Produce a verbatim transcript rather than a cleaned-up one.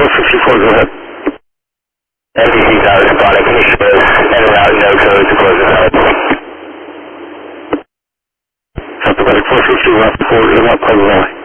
four sixty-four, go ahead. N B C Tower responding, can you show us in and out no code to close the tower? South Atlantic four sixty, left four, you're not close the line.